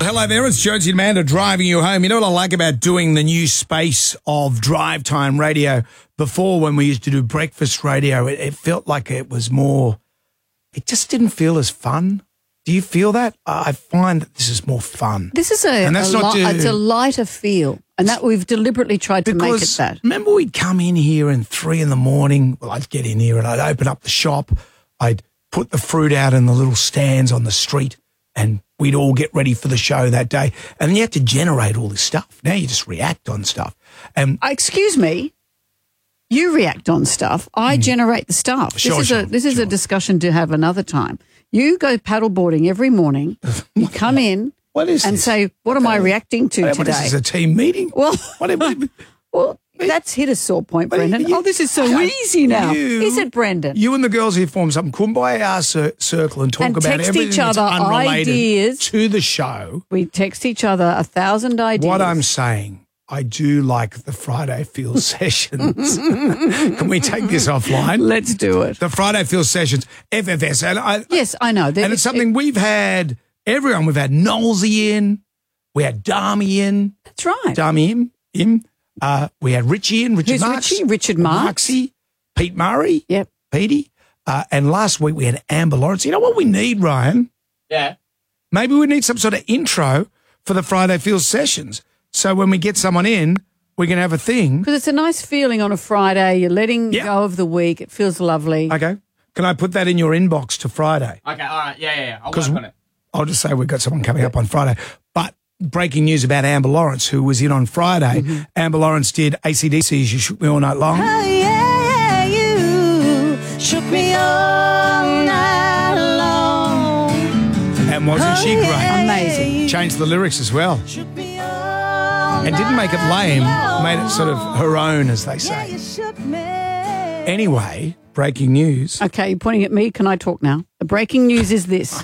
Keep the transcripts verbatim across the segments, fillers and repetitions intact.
Hello there, it's Jonesy and Amanda driving you home. You know what I like about doing the new space of drive time radio? Before, when we used to do breakfast radio, it, it felt like it was more, it just didn't feel as fun. Do you feel that? I find that this is more fun. This is a, And that's a not li- to- it's a lighter feel, and that we've deliberately tried to make it Because that. remember we'd come in here and three in the morning, well, I'd get in here and I'd open up the shop, I'd put the fruit out in the little stands on the street, and we'd all get ready for the show that day. And then you had to generate all this stuff. Now you just react on stuff. And Uh, excuse me, you react on stuff. I generate the stuff. Sure, this is sure, a this is sure. a discussion to have another time. You go paddleboarding every morning. You come in What is and this? say, "What am I reacting to What, today?" This is a team meeting? Well, What, what, well, that's hit a sore point, But Brendan. you- oh, this is so Okay, easy now. you- Is it, Brendan? You and the girls here form some kumbaya cir- circle and talk And about text everything each that's other unrelated ideas. to the show. We text each other a thousand ideas. What I'm saying, I do like the Friday Feel sessions. Can we take this offline? Let's do it. The Friday Feel sessions, F F S. And, I, Yes, I know. and it's something we've had, everyone, we've had Knowlesy in, we had Dami in, That's right. Dami in, in. Uh, we had Richie in, Richard Who's Marks. Richie? Richard Marks. Marksy, Pete Murray, Yep. Petey. Uh, and last week we had Amber Lawrence. You know what we need, Ryan? Yeah. Maybe we need some sort of intro for the Friday Feel sessions. So when we get someone in, we can have a thing. Because it's a nice feeling on a Friday. You're letting Yeah. go of the week. It feels lovely. Okay. Can I put that in your inbox to Friday? Okay, all right. Yeah, yeah, yeah. I'll 'Cause work on it. I'll just say we've got someone coming up on Friday. But breaking news about Amber Lawrence, who was in on Friday. Mm-hmm. Amber Lawrence did A C D C's You Shook Me All Night Long. Oh yeah, you shook me all night long. And wasn't she great? Amazing. Changed the lyrics as well. Shook me all And didn't make it lame, night made it sort of her own, as they Yeah, say. you shook me. Anyway, breaking news. Okay, you're pointing at me. Can I talk now? The breaking news is this.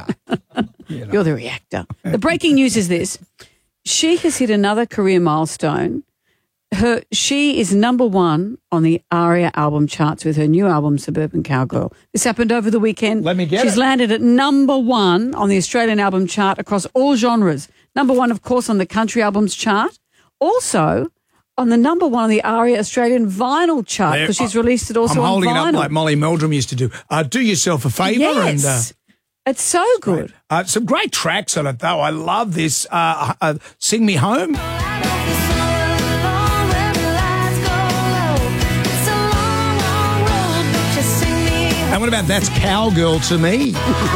You're the reactor. The breaking news is this. She has hit another career milestone. Her She is number one on the ARIA album charts with her new album, Suburban Cowgirl. This happened over the weekend. Let me get She's it. landed at number one on the Australian album chart across all genres. Number one, of course, on the country albums chart. Also on the number one on the ARIA Australian vinyl chart There- because she's released it also I'm on holding vinyl. it up like Molly Meldrum used to do. Uh, do yourself a favour. Yes. And, uh, it's so good. uh, some great tracks on it, though. I love this. Uh, uh, Sing Me Home. And what about That's Cowgirl to Me?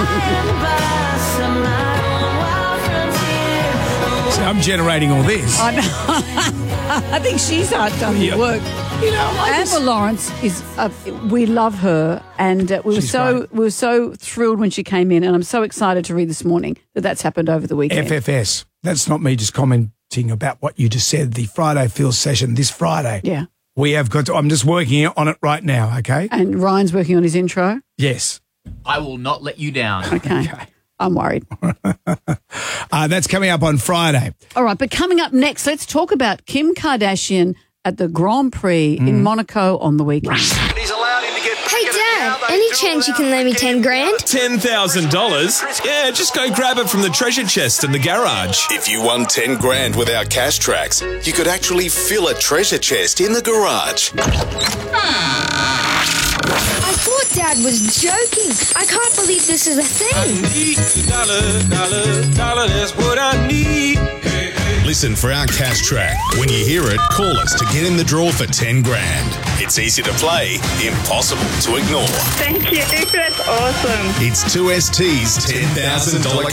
See, I'm generating all this. I know. I think she's outdone the Yeah. work. You know, I Amber just- Lawrence is. Uh, we love her, and uh, we were She's so great. we were so thrilled when she came in, and I'm so excited to read this morning that that's happened over the weekend. F F S. That's not me just commenting about what you just said. The Friday Feel session this Friday. Yeah, We have got to, I'm just working on it right now, okay? and Ryan's working on his intro. Yes. I will not let you down. Okay, I'm worried. Uh, that's coming up on Friday. All right, but coming up next, let's talk about Kim Kardashian at the Grand Prix Mm. in Monaco on the weekend. He's allowed him to get Hey, Dad, any chance you can lend me ten grand? ten thousand dollars? Yeah, just go grab it from the treasure chest in the garage. If you won ten grand with our cash tracks, you could actually fill a treasure chest in the garage. I thought Dad was joking. I can't believe this is a thing. Dollar, dollar, dollar, that's what I need. Listen for our cash track. When you hear it, call us to get in the draw for ten grand. It's easy to play, impossible to ignore. Thank you. That's awesome. It's two S T's ten thousand dollars